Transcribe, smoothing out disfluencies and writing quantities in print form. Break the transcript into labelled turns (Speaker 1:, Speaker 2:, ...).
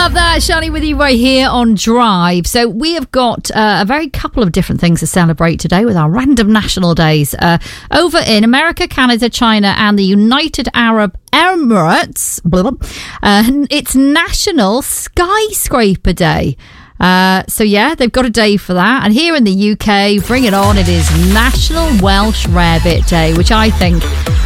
Speaker 1: Love that. Shani with you right here on Drive. So we have got a very couple of different things to celebrate today with our random national days. Over in America, Canada, China and the United Arab Emirates, it's National Skyscraper Day. So yeah, they've got a day for that. And here in the UK, bring it on, it is National Welsh Rarebit Day, which I think